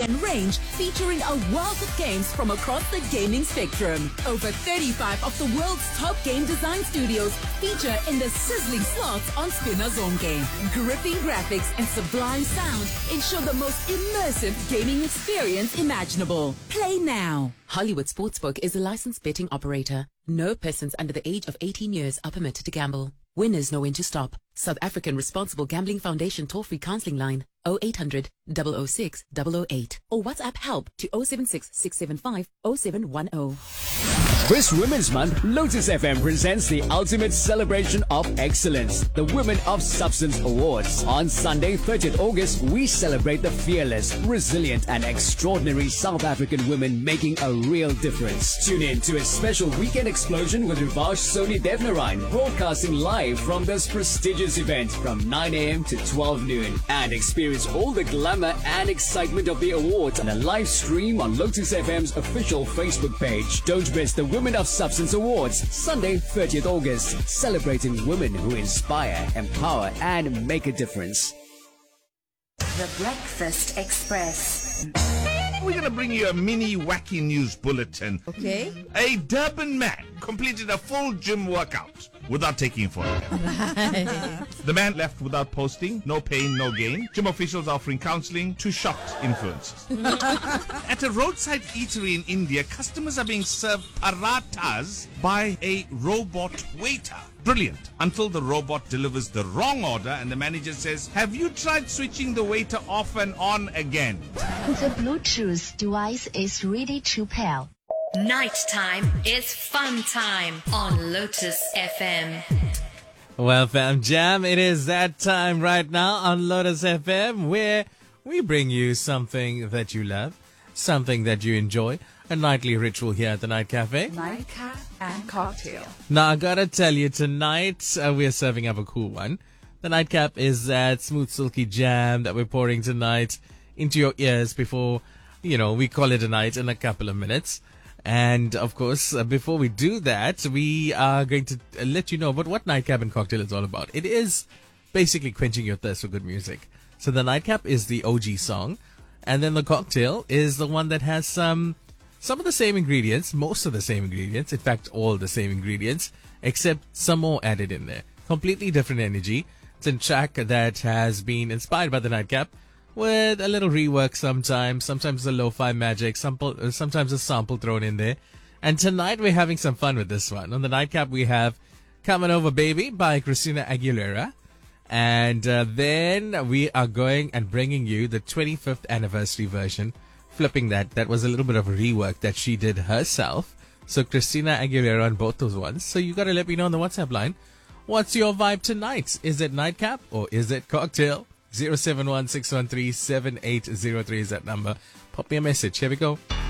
and range, featuring a wealth of games from across the gaming spectrum. Over 35 of the world's top game design studios feature in the sizzling slots on Spinner Zonke. Gripping graphics and sublime sound ensure the most immersive gaming experience imaginable. Play now. Hollywood Sportsbook is a licensed betting operator. No persons under the age of 18 years are permitted to gamble. Winners know when to stop. South African Responsible Gambling Foundation toll-free counseling line 0800 006 008 or WhatsApp help to 076 675 0710. This Women's Month, Lotus FM presents the ultimate celebration of excellence, the Women of Substance Awards. On Sunday, 30th August, we celebrate the fearless, resilient and extraordinary South African women making a real difference. Tune in to a special weekend explosion with Rivash Soni Devnarine, broadcasting live from this prestigious event from 9 a.m. to 12 noon. And experience all the glamour and excitement of the awards on a live stream on Lotus FM's official Facebook page. Don't miss the Women of Substance Awards, Sunday, 30th August, celebrating women who inspire, empower, and make a difference. The Breakfast Express. We're going to bring you a mini wacky news bulletin. Okay. A Durban man completed a full gym workout without taking photo. The man left without posting. No pain, no gain. Gym officials offering counseling to shocked influencers. At a roadside eatery in India, customers are being served parathas by a robot waiter. Brilliant. Until the robot delivers the wrong order and the manager says, "Have you tried switching the waiter off and on again?" The Bluetooth device is ready to pair. Nighttime is fun time on Lotus FM. Well, fam jam, it is that time right now on Lotus FM where we bring you something that you love, something that you enjoy, a nightly ritual here at the Night Cafe. Nightcap and cocktail. Now, I gotta tell you, tonight we're serving up a cool one. The Nightcap is that smooth, silky jam that we're pouring tonight into your ears before, we call it a night in a couple of minutes. And, of course, before we do that, we are going to let you know about what Nightcap and Cocktail is all about. It is basically quenching your thirst for good music. So the Nightcap is the OG song, and then the Cocktail is the one that has some of the same ingredients, most of the same ingredients, in fact, all the same ingredients, except some more added in there. Completely different energy. It's a track that has been inspired by the Nightcap, with a little rework sometimes a lo-fi magic, sometimes a sample thrown in there. And tonight we're having some fun with this one. On the Nightcap we have Coming Over Baby by Christina Aguilera. And then we are going and bringing you the 25th anniversary version, flipping that. That was a little bit of a rework that she did herself. So Christina Aguilera on both those ones. So you got to let me know on the WhatsApp line. What's your vibe tonight? Is it Nightcap or is it Cocktail? 071 613 7803 is that number. Pop me a message. Here we go.